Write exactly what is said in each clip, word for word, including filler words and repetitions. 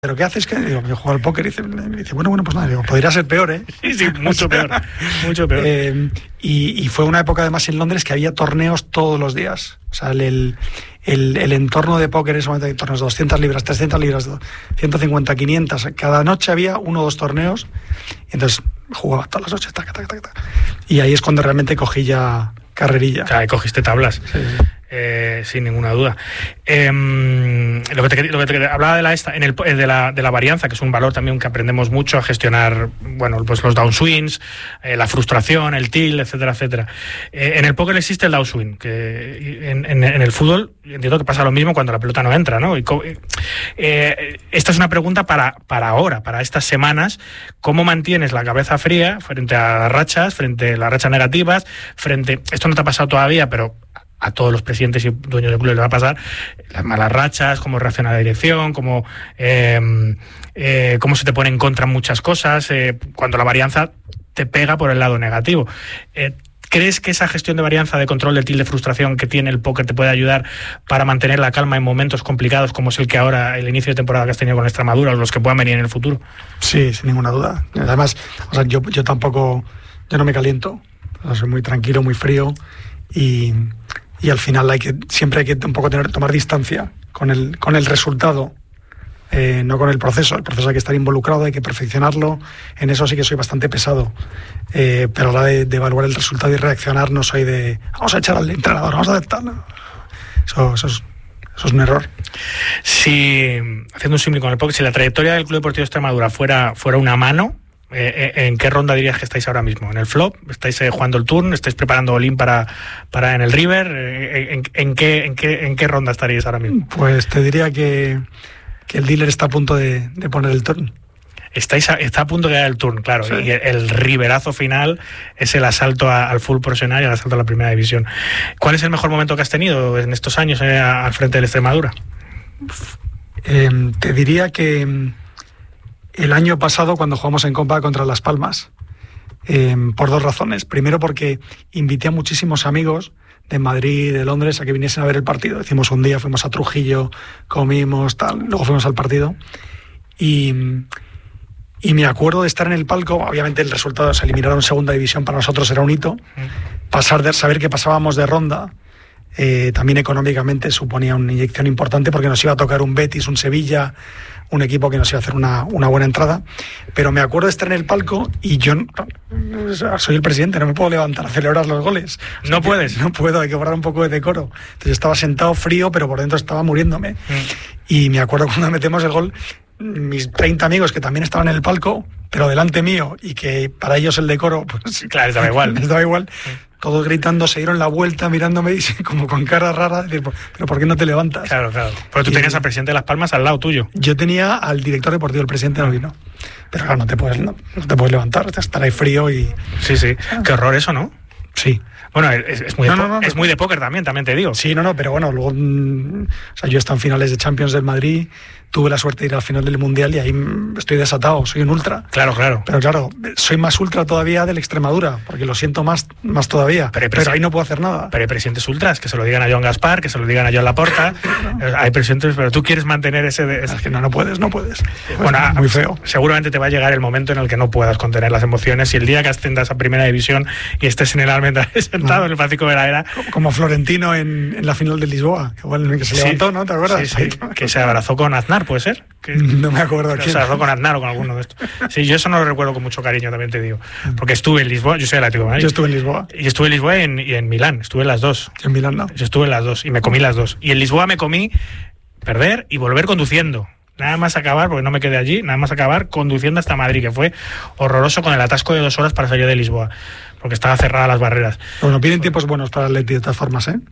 ¿pero qué haces? Que digo, yo juego al póker. Y dice, dice, bueno, bueno, pues nada, digo, podría ser peor, ¿eh? Sí, sí, mucho peor, mucho peor. Eh, y, y fue una época además en Londres que había torneos todos los días. O sea, el, el, el entorno de póker en ese momento, hay torneos de doscientas libras, trescientas libras, ciento cincuenta, quinientas. Cada noche había uno o dos torneos. Y entonces jugaba todas las noches, taca, taca, taca. Y ahí es cuando realmente cogí ya carrerilla. O sea, cogiste tablas. Sí, sí. Eh, sin ninguna duda. Eh, lo que te, lo que te hablaba de la esta, en el de la de la varianza, que es un valor también que aprendemos mucho a gestionar, bueno, pues los downswings, eh, la frustración, el tilt, etcétera, etcétera. Eh, en el póker existe el downswing, que en, en, en el fútbol entiendo que pasa lo mismo cuando la pelota no entra, ¿no? Y, eh, esta es una pregunta para para ahora, para estas semanas. ¿Cómo mantienes la cabeza fría frente a las rachas, frente a las rachas negativas, frente, esto no te ha pasado todavía, pero a todos los presidentes y dueños del club les va a pasar, las malas rachas, cómo reacciona la dirección, cómo, eh, eh, cómo se te pone en contra muchas cosas, eh, cuando la varianza te pega por el lado negativo. Eh, ¿Crees que esa gestión de varianza, de control del tilt, de frustración que tiene el póker te puede ayudar para mantener la calma en momentos complicados como es el que ahora, el inicio de temporada que has tenido con Extremadura, o los que puedan venir en el futuro? Sí, sin ninguna duda. Además, o sea, yo, yo tampoco, yo no me caliento, o sea, soy muy tranquilo, muy frío y... Y al final hay que siempre hay que un poco tener, tomar distancia con el, con el resultado, eh, no con el proceso. El proceso hay que estar involucrado, hay que perfeccionarlo. En eso sí que soy bastante pesado. Eh, pero a la hora de, de evaluar el resultado y reaccionar no soy de vamos a echar al entrenador, vamos a hacer tal. Eso, eso, es, eso es un error. Si, haciendo un símil con el póker, si la trayectoria del Club Deportivo Extremadura fuera, fuera una mano, Eh, ¿en qué ronda dirías que estáis ahora mismo? ¿En el flop? ¿Estáis eh, jugando el turn? ¿Estáis preparando Olin para, para en el River? Eh, ¿en, en, qué, en, qué, ¿En qué ronda estaríais ahora mismo? Pues te diría que, que el dealer está a punto de, de poner el turn. Estáis a, está a punto de dar el turn, claro, sí. Y el, el riverazo final es el asalto a, al full profesional y el asalto a la primera división. ¿Cuál es el mejor momento que has tenido en estos años eh, al frente del Extremadura? Eh, te diría que el año pasado, cuando jugamos en Copa contra Las Palmas, eh, por dos razones. Primero, porque invité a muchísimos amigos de Madrid, de Londres, a que viniesen a ver el partido. Hicimos un día, fuimos a Trujillo, comimos, tal, luego fuimos al partido. Y, y me acuerdo de estar en el palco. Obviamente el resultado, se eliminaron en segunda división, para nosotros era un hito. Pasar de saber que pasábamos de ronda, eh, también económicamente suponía una inyección importante, porque nos iba a tocar un Betis, un Sevilla, un equipo que nos iba a hacer una, una buena entrada. Pero me acuerdo de estar en el palco y yo soy el presidente, no me puedo levantar a celebrar los goles. O sea, no puedes. No puedo, hay que guardar un poco de decoro. Entonces yo estaba sentado frío, pero por dentro estaba muriéndome. Mm. Y me acuerdo cuando metemos el gol, mis treinta amigos que también estaban en el palco, pero delante mío, y que para ellos el decoro, pues claro, les daba igual. Les daba igual. Mm. Todos gritando, se dieron la vuelta mirándome y como con cara rara, decir, pero ¿por qué no te levantas? Claro, claro. Pero tú y tenías al presidente de Las Palmas al lado tuyo. Yo tenía al director deportivo, el presidente no vino. Pero claro, no te puedes, no, no te puedes levantar, estar ahí frío y... Sí, sí. Qué horror eso, ¿no? Sí. Bueno, es, es, muy, de no, no, no, es muy de póker también, también te digo. Sí, no, no, pero bueno, luego... Mmm, o sea, yo he estado en finales de Champions del Madrid, tuve la suerte de ir al final del Mundial y ahí estoy desatado, soy un ultra. Claro, claro. Pero claro, soy más ultra todavía del Extremadura, porque lo siento más, más todavía. Pero, pero ahí no puedo hacer nada. Pero hay presidentes ultras, que se lo digan a Joan Gaspar, que se lo digan a Joan Laporta. No. Hay presidentes, pero tú quieres mantener ese... De, ese... Es que no, no puedes, no puedes. Bueno, es muy feo. Seguramente te va a llegar el momento en el que no puedas contener las emociones y el día que ascendas a Primera División y estés en el Almendral sentado no. en el Francisco de la Era... Como Florentino en, en la final de Lisboa, que, bueno, que se sí. levantó, ¿no? ¿Te acuerdas? Sí, sí. Que se abrazó con Aznar, ¿puede ser? Que, no me acuerdo quién. Se abrazó con Aznar o con alguno de estos. Sí, yo eso no lo recuerdo con mucho cariño, también te digo. Porque estuve en Lisboa, yo soy el Atlético de Madrid. Yo estuve en Lisboa. Y estuve en Lisboa y en, y en Milán, estuve en las dos. En Milán no. Yo estuve en las dos y me comí las dos. Y en Lisboa me comí perder y volver conduciendo. Nada más acabar, porque no me quedé allí, nada más acabar conduciendo hasta Madrid, que fue horroroso con el atasco de dos horas para salir de Lisboa, porque estaba cerrada las barreras. Bueno, piden tiempos buenos para el Atleti de todas formas, ¿eh?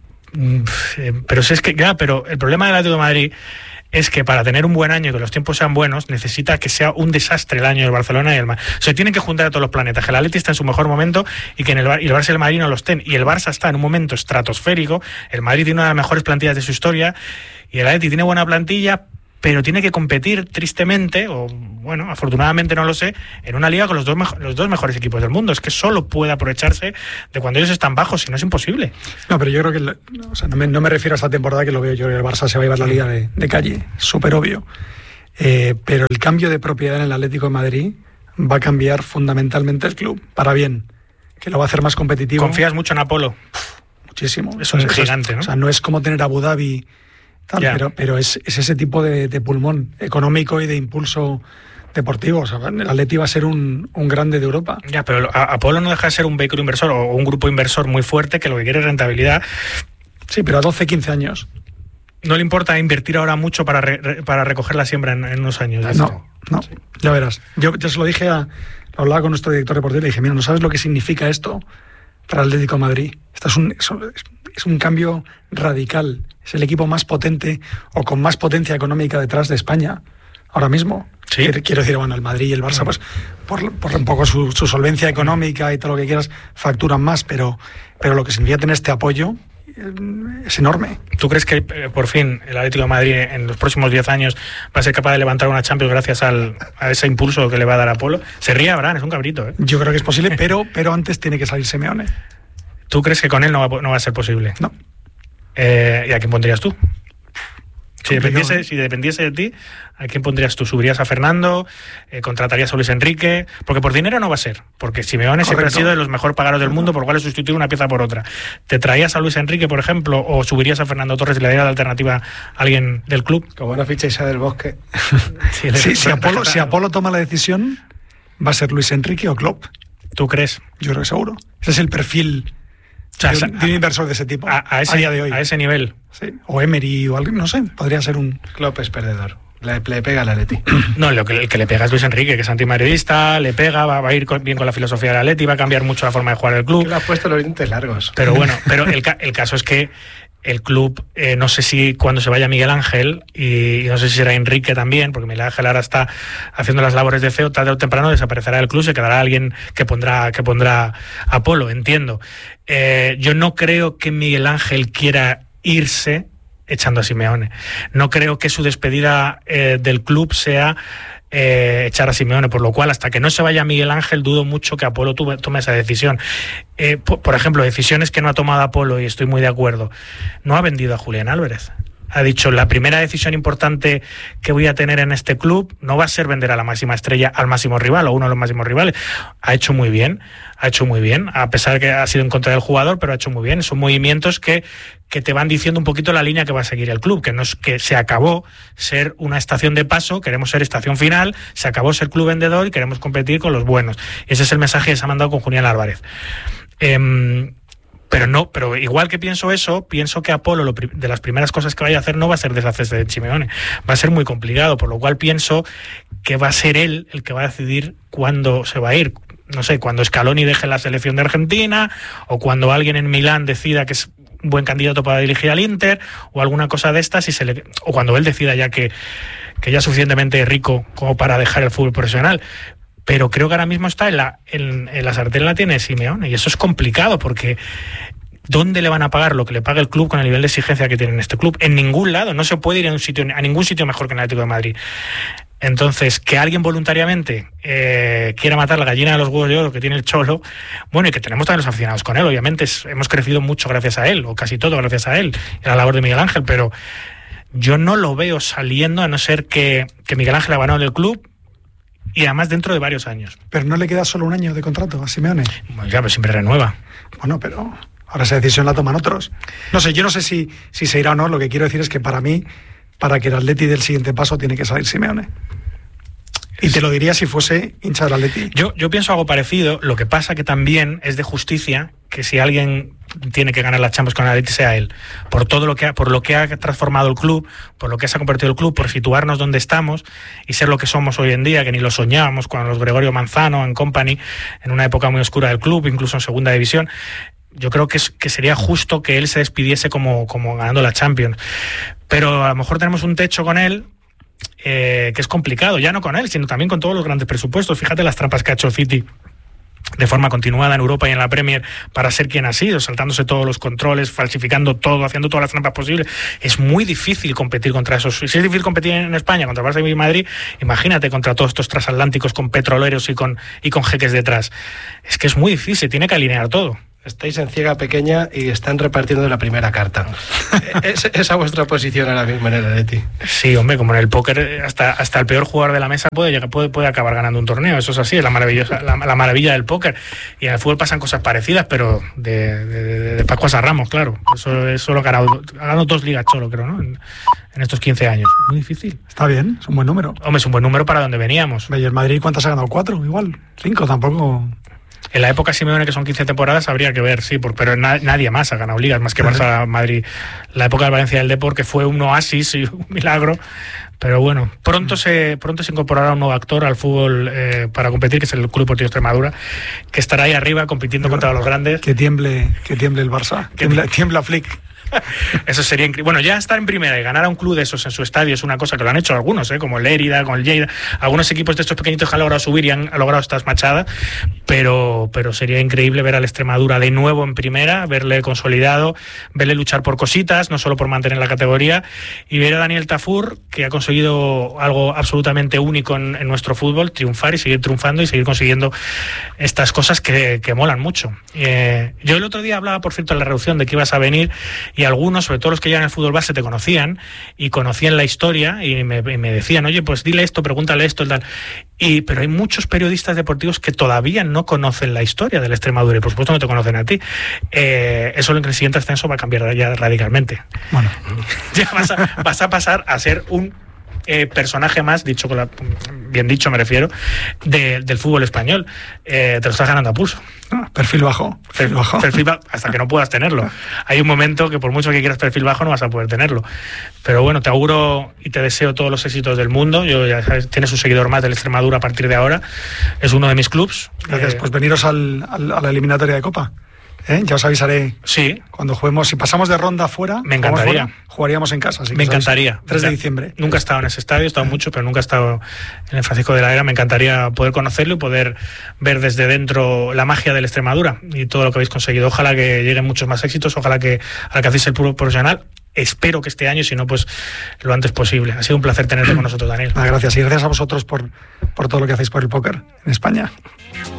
Pero si es que, ya, pero el problema del Atlético de Madrid es que para tener un buen año y que los tiempos sean buenos, necesita que sea un desastre el año del Barcelona y el Madrid. Se tienen que juntar a todos los planetas, que el Atleti está en su mejor momento y que en el, Bar- y el Barça y el Madrid no lo estén. Y el Barça está en un momento estratosférico, el Madrid tiene una de las mejores plantillas de su historia y el Atleti tiene buena plantilla, pero tiene que competir tristemente, o bueno, afortunadamente no lo sé, en una liga con los dos, mejo- los dos mejores equipos del mundo. Es que solo puede aprovecharse de cuando ellos están bajos, si no es imposible. No, pero yo creo que, o sea, no me, no me refiero a esta temporada, que lo veo yo, el Barça se va a llevar la liga de, de calle, súper obvio. Eh, pero el cambio de propiedad en el Atlético de Madrid va a cambiar fundamentalmente el club, para bien, que lo va a hacer más competitivo. ¿Confías mucho en Apolo? Muchísimo. Es un gigante, ¿no? O sea, no es como tener Abu Dhabi, tal, yeah. pero, pero es, es ese tipo de, de pulmón económico y de impulso deportivo. O sea, el Atleti va a ser un, un grande de Europa. Ya, pero Apolo no deja de ser un vehículo inversor o un grupo inversor muy fuerte que lo que quiere es rentabilidad. Sí, pero a doce, quince años. ¿No le importa invertir ahora mucho para, re, para recoger la siembra en, en unos años? No, no, sí. Ya verás. Yo, yo se lo dije, a, lo hablaba con nuestro director deportivo y le dije, mira, ¿no sabes lo que significa esto para el Atlético de Madrid? Esto es un, es un cambio radical. Es el equipo más potente o con más potencia económica detrás de España ahora mismo. ¿Sí? Quiero decir, bueno, el Madrid y el Barça, pues por, por un poco su, su solvencia económica y todo lo que quieras, facturan más, pero, pero lo que significa tener este apoyo es enorme. ¿Tú crees que eh, por fin el Atlético de Madrid en los próximos diez años va a ser capaz de levantar una Champions gracias al, a ese impulso que le va a dar Apolo? Se ríe Abraham, es un cabrito, ¿eh? Yo creo que es posible, pero, pero antes tiene que salir Simeone. ¿Tú crees que con él no va, no va a ser posible? No. Eh, ¿Y a quién pondrías tú? Si dependiese, si dependiese de ti, ¿a quién pondrías tú? ¿Subirías a Fernando? Eh, ¿Contratarías a Luis Enrique? Porque por dinero no va a ser, porque Simeone siempre ha sido de los mejor pagados del mundo, por lo cual es sustituir una pieza por otra. ¿Te traías a Luis Enrique, por ejemplo, o subirías a Fernando Torres y le darías la alternativa a alguien del club? Como una ficha Isa del Bosque. sí, sí, si, Apolo, si Apolo toma la decisión, va a ser Luis Enrique o Klopp. ¿Tú crees? Yo creo que seguro. Ese es el perfil o sea, de, un, de un inversor de ese tipo a, a, ese, a día de hoy. A ese nivel. Sí. O Emery o algo, no sé, podría ser un... Klopp es perdedor. Le, le pega al Atleti. No, lo que, el que le pega es Luis Enrique, que es antimadridista, le pega, va, va a ir con, bien con la filosofía del Atleti, va a cambiar mucho la forma de jugar del club. Que le has puesto los dientes largos. Pero bueno, pero el, el caso es que el club, eh, no sé si cuando se vaya Miguel Ángel, y, y no sé si será Enrique también, porque Miguel Ángel ahora está haciendo las labores de C E O, tarde o temprano desaparecerá del club, se quedará alguien que pondrá, que pondrá Apolo, entiendo. Eh, yo no creo que Miguel Ángel quiera irse echando a Simeone. No creo que su despedida eh, del club sea eh, echar a Simeone, por lo cual hasta que no se vaya Miguel Ángel dudo mucho que Apolo tome, tome esa decisión. Eh, por, por ejemplo, decisiones que no ha tomado Apolo, y estoy muy de acuerdo, no ha vendido a Julián Álvarez. Ha dicho, la primera decisión importante que voy a tener en este club no va a ser vender a la máxima estrella al máximo rival o uno de los máximos rivales. Ha hecho muy bien, ha hecho muy bien, a pesar de que ha sido en contra del jugador, pero ha hecho muy bien. Son movimientos que, que te van diciendo un poquito la línea que va a seguir el club, que no es que se acabó ser una estación de paso, queremos ser estación final, se acabó ser club vendedor y queremos competir con los buenos. Ese es el mensaje que se ha mandado con Julián Álvarez. Eh, Pero no, pero igual que pienso eso, pienso que Apolo, lo, de las primeras cosas que vaya a hacer no va a ser deshacerse de Simeone, va a ser muy complicado, por lo cual pienso que va a ser él el que va a decidir cuándo se va a ir. No sé, cuando Scaloni deje la selección de Argentina, o cuando alguien en Milán decida que es un buen candidato para dirigir al Inter, o alguna cosa de estas, y se le, o cuando él decida ya que, que ya es suficientemente rico como para dejar el fútbol profesional. Pero creo que ahora mismo está en la, en, en la sartén la tiene Simeone, y eso es complicado porque ¿dónde le van a pagar lo que le paga el club con el nivel de exigencia que tiene en este club? En ningún lado, no se puede ir a, un sitio, a ningún sitio mejor que en el Atlético de Madrid. Entonces, que alguien voluntariamente eh, quiera matar la gallina de los huevos de oro que tiene el Cholo, bueno, y que tenemos también los aficionados con él, obviamente es, hemos crecido mucho gracias a él, o casi todo gracias a él, y a la labor de Miguel Ángel, pero yo no lo veo saliendo a no ser que, que Miguel Ángel abandone el club, y además dentro de varios años. Pero no le queda solo un año de contrato a Simeone. Bueno, ya, pero siempre renueva. Bueno, pero ahora esa decisión la toman otros. No sé, yo no sé si, si se irá o no. Lo que quiero decir es que para mí, para que el Atleti dé el siguiente paso, tiene que salir Simeone. Y te lo diría si fuese hincha del Atleti. Yo, yo pienso algo parecido. Lo que pasa que también es de justicia que si alguien tiene que ganar la Champions con el Atleti sea él. Por todo lo que ha, por lo que ha transformado el club, por lo que se ha convertido el club, por situarnos donde estamos y ser lo que somos hoy en día, que ni lo soñábamos con los Gregorio Manzano en Company, en una época muy oscura del club, incluso en segunda división. Yo creo que, es, que sería justo que él se despidiese como, como ganando la Champions. Pero a lo mejor tenemos un techo con él Eh, que es complicado, ya no con él, sino también con todos los grandes presupuestos. Fíjate las trampas que ha hecho el City de forma continuada en Europa y en la Premier para ser quien ha sido, saltándose todos los controles, falsificando todo, haciendo todas las trampas posibles. Es muy difícil competir contra esos. Si es difícil competir en España contra Barça y Madrid, imagínate contra todos estos transatlánticos con petroleros y con, y con jeques detrás. Es que es muy difícil, tiene que alinear todo. Estáis en ciega pequeña y están repartiendo la primera carta. ¿Es, esa vuestra posición ahora mismo en el Atleti? Sí, hombre, como en el póker, hasta, hasta el peor jugador de la mesa puede, llegar, puede, puede acabar ganando un torneo. Eso es así, es la, maravillosa, la, la maravilla del póker. Y en el fútbol pasan cosas parecidas, pero de, de, de Pascuas a Ramos, claro. Eso es solo ganado, ha ganado dos ligas solo, creo, ¿no? En, en estos quince años. Muy difícil. Está bien, es un buen número. Hombre, es un buen número para donde veníamos. ¿Y el Madrid cuántas ha ganado? ¿Cuatro? Igual. ¿Cinco? Tampoco... En la época Simeone, que son quince temporadas, habría que ver, sí, por, pero na, nadie más ha ganado ligas, más que Barça, Madrid. La época del Valencia del Depor, que fue un oasis y un milagro. Pero bueno, pronto se pronto se incorporará un nuevo actor al fútbol eh, para competir, que es el Club Deportivo Extremadura, que estará ahí arriba compitiendo Pero, contra los grandes. Que tiemble, que tiemble el Barça, que tiembla, tiembla Flick. Eso sería increíble. Bueno, ya estar en primera y ganar a un club de esos en su estadio es una cosa que lo han hecho algunos, ¿eh? Como el Lérida, con el Lleida. Algunos equipos de estos pequeñitos que han logrado subir y han, han logrado estas machadas, pero, pero sería increíble ver al Extremadura de nuevo en primera, verle consolidado, verle luchar por cositas, no solo por mantener la categoría, y ver a Daniel Tafur, que ha conseguido algo absolutamente único en, en nuestro fútbol, triunfar y seguir triunfando y seguir consiguiendo estas cosas que, que molan mucho. Eh, yo el otro día hablaba, por cierto, en la reducción de que ibas a venir, y algunos, sobre todo los que llegan al fútbol base, te conocían y conocían la historia y me, me decían, oye, pues dile esto, pregúntale esto, tal. Y, pero hay muchos periodistas deportivos que todavía no conocen la historia del Extremadura y por supuesto no te conocen a ti. Eh, eso en el siguiente ascenso va a cambiar ya radicalmente. Bueno, ya vas a, vas a pasar a ser un Eh, personaje más, dicho con la, bien dicho me refiero, de, del fútbol español. Eh, te lo estás ganando a pulso. Ah, perfil bajo. Perfil bajo. Perfil bajo, hasta que no puedas tenerlo. Hay un momento que por mucho que quieras perfil bajo no vas a poder tenerlo. Pero bueno, te auguro y te deseo todos los éxitos del mundo. Yo, ya sabes, tienes un seguidor más del Extremadura a partir de ahora. Es uno de mis clubs. Gracias, eh, pues veniros al, al, a la eliminatoria de Copa. ¿Eh? Ya os avisaré. Sí. Cuando juguemos, si pasamos de ronda fuera, me encantaría. Fuera, jugaríamos en casa. Así que me encantaría. tres de diciembre. Nunca he estado en ese estadio, he estado mucho, pero nunca he estado en el Francisco de la Era. Me encantaría poder conocerlo y poder ver desde dentro la magia del Extremadura y todo lo que habéis conseguido. Ojalá que lleguen muchos más éxitos, ojalá que alcancéis el puro profesional. Espero que este año, si no, pues lo antes posible. Ha sido un placer tenerte con nosotros, Daniel. Ah, gracias, y gracias a vosotros por, por todo lo que hacéis por el póker en España.